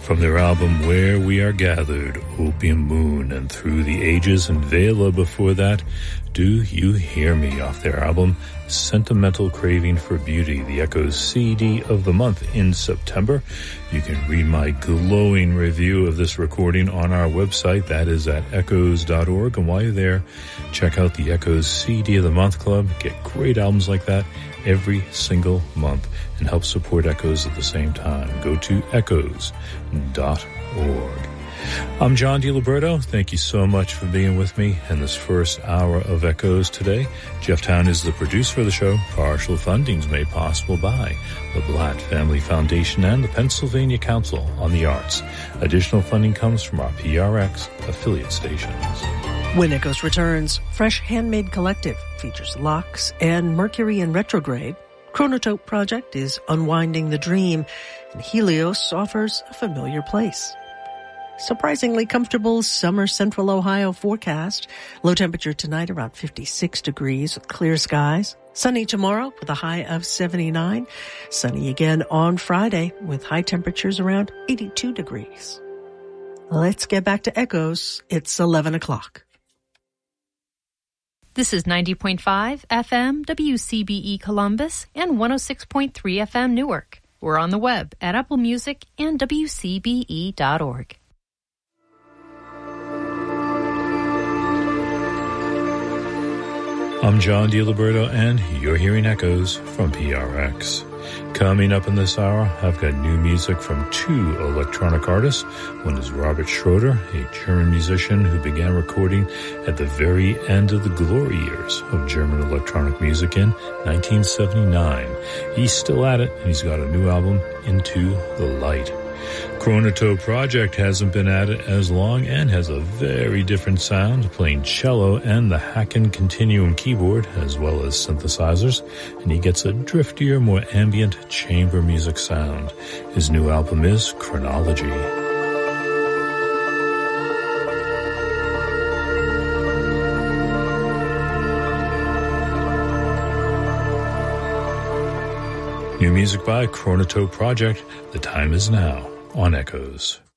From their album Where We Are Gathered, Opium Moon, and Through the Ages, and Vela before that, Do You Hear Me, off their album Sentimental Craving for Beauty, the Echoes CD of the month in September. You can read my glowing review of this recording on our website. That is at echoes.org. And while you're there, check out the Echoes CD of the Month Club. Get great albums like that every single month and help support Echoes at the same time. Go to echoes.org. I'm John DiLiberto. Thank you so much for being with me in this first hour of Echoes today. Jeff Town is the producer of the show. Partial funding is made possible by the Blatt Family Foundation and the Pennsylvania Council on the Arts. Additional funding comes from our PRX affiliate stations. When Echoes returns, Fresh Handmade Collective features Locks and Mercury in Retrograde. Chronotope Project is Unwinding the Dream, and Helios offers A Familiar Place. Surprisingly comfortable summer central Ohio forecast. Low temperature tonight around 56 degrees with clear skies. Sunny tomorrow with a high of 79. Sunny again on Friday with high temperatures around 82 degrees. Let's get back to Echoes. It's 11 o'clock. This is 90.5 FM WCBE Columbus and 106.3 FM Newark. We're on the web at Apple Music and WCBE.org. I'm John DiLiberto, and you're hearing Echoes from PRX. Coming up in this hour, I've got new music from two electronic artists. One is Robert Schroeder, a German musician who began recording at the very end of the glory years of German electronic music in 1979. He's still at it, and he's got a new album, Into the Light. Chronotope Project hasn't been at it as long and has a very different sound, playing cello and the Haken Continuum keyboard as well as synthesizers, and he gets a driftier, more ambient chamber music sound. His new album is Chronology. New music by Chronotope Project. The time is now on Echoes.